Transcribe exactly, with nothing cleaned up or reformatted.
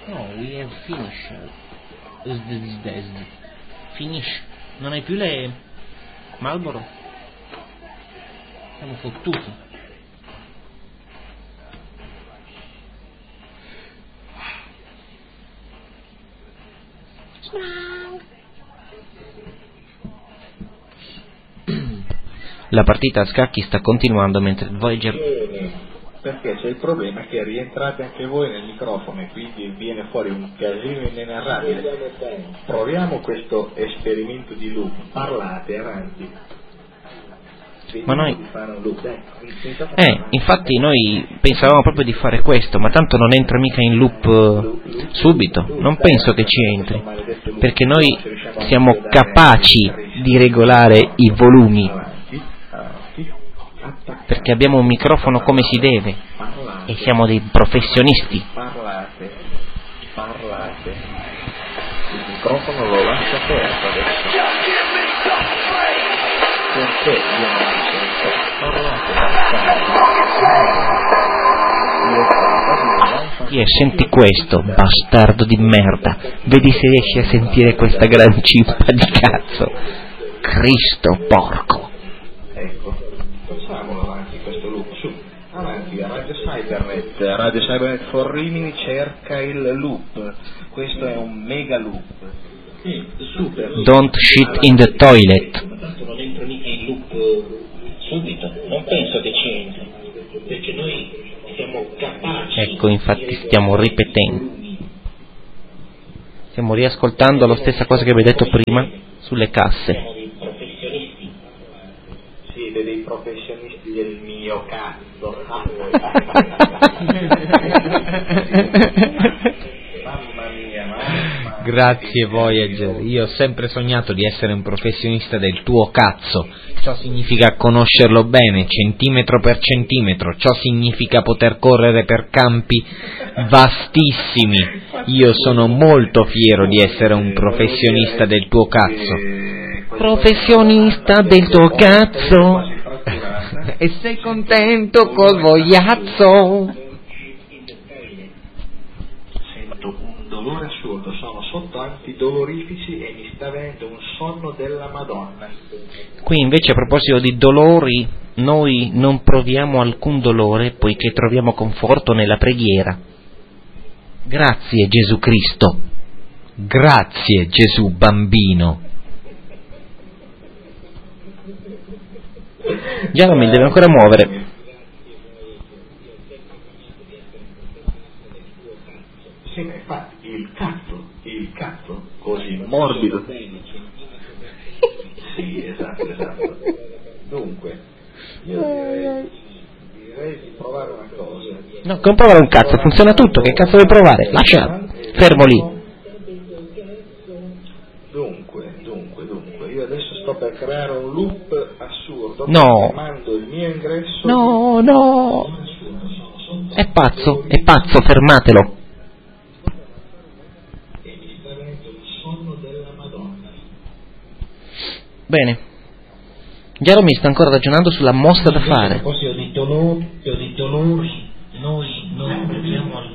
No, we have finished. Finish. Non hai più le Marlboro? Siamo fottuti. La partita a scacchi sta continuando mentre Voyager... Perché c'è il problema che rientrate anche voi nel microfono e quindi viene fuori un casino inenarrabile. Proviamo questo esperimento di loop, parlate avanti. Ma noi... Eh, infatti noi pensavamo proprio di fare questo, ma tanto non entra mica in loop subito, non penso che ci entri, perché noi siamo capaci di regolare i volumi, perché abbiamo un microfono come si deve e siamo dei professionisti. Parlate, parlate, il microfono lo lascio aperto adesso. Perché io non mi sento? Parlate, E senti questo, bastardo di merda, vedi se riesci a sentire questa gran cippa di cazzo. Cristo porco. Ecco, facciamolo avanti questo loop, su, avanti, Radio Cybernet, Radio Cybernet for Rimini cerca il loop, questo è un mega loop. Sì, super. Don't shit in the toilet. Ma tanto non entro mica in loop subito, non penso che ci entri, perché noi siamo capaci. Ecco, infatti stiamo ripetendo. Stiamo riascoltando la stessa cosa che avevo detto prima sulle casse. Siamo dei professionisti. Sì, dei professionisti del mio cazzo. Mamma mia, mamma. Grazie Voyager, io ho sempre sognato di essere un professionista del tuo cazzo. Ciò significa conoscerlo bene, centimetro per centimetro, ciò significa poter correre per campi vastissimi. Io sono molto fiero di essere un professionista del tuo cazzo. Professionista del tuo cazzo. E sei contento col voiazzo? Sento un dolore assurdo, sono sotto antidolorifici e mi sta venendo un sonno della Madonna. Qui invece a proposito di dolori, noi non proviamo alcun dolore poiché troviamo conforto nella preghiera. Grazie Gesù Cristo. Grazie Gesù bambino. Già non mi deve ancora muovere. Sì, ma infatti il cazzo, il cazzo, così morbido. Sì, esatto, esatto. Dunque, io direi, direi di provare una cosa. No, non provare un cazzo, funziona tutto, che cazzo vuoi provare? Lascia, fermo lì. Dunque, dunque, dunque, io adesso sto per creare un loop assurdo. No. Mando il mio ingresso. No, no. È pazzo, è pazzo, fermatelo. E mi sta venendo il sonno della Madonna. Bene. Jeremy sta ancora ragionando sulla mossa da fare. A proposito di dolori, di dolori, noi non proviamo